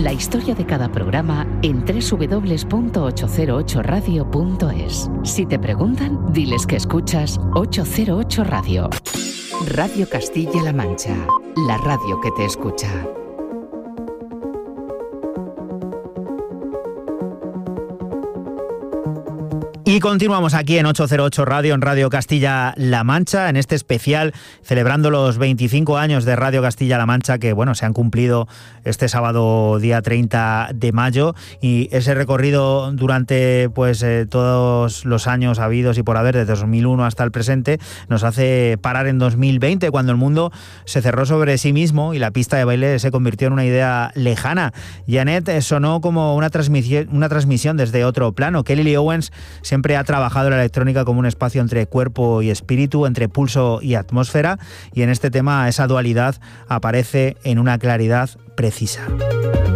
La historia de cada programa en www.808radio.es. Si te preguntan, diles que escuchas 808 Radio. Radio Castilla-La Mancha, la radio que te escucha. Y continuamos aquí en 808 Radio, en Radio Castilla-La Mancha, en este especial celebrando los 25 años de Radio Castilla-La Mancha, que bueno, se han cumplido este sábado día 30 de mayo, y ese recorrido durante todos los años habidos y por haber, desde 2001 hasta el presente, nos hace parar en 2020, cuando el mundo se cerró sobre sí mismo y la pista de baile se convirtió en una idea lejana. Janet sonó como una transmisión desde otro plano. Kelly Lee Owens siempre ha trabajado la electrónica como un espacio entre cuerpo y espíritu, entre pulso y atmósfera, y en este tema esa dualidad aparece en una claridad precisa.